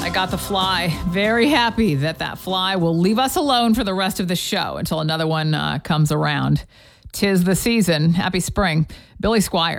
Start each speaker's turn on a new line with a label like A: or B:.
A: I got the fly. Very happy that fly will leave us alone for the rest of the show until another one comes around. 'Tis the season. Happy spring. Billy Squire.